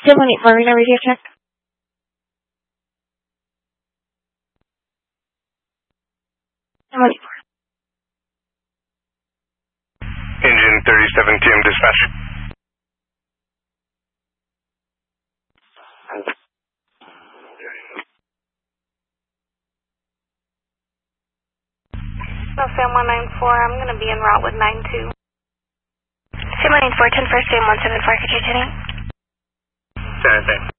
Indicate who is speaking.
Speaker 1: 784 Reno radio check.
Speaker 2: Engine 37 TM dispatch.
Speaker 3: No, Sam 194, I'm going to be en route with 92.
Speaker 4: Sam 194, 10 first, Sam 174, could you tune in?
Speaker 2: Same thing.